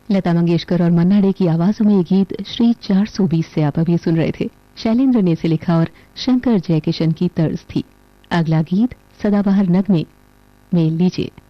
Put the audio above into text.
लता मंगेशकर और मन्ना डे की आवाजों में ये गीत श्री 420 से आप अभी सुन रहे थे। शैलेंद्र ने इसे लिखा और शंकर जयकिशन की तर्ज थी। अगला गीत सदाबहार नगमे में लीजिए।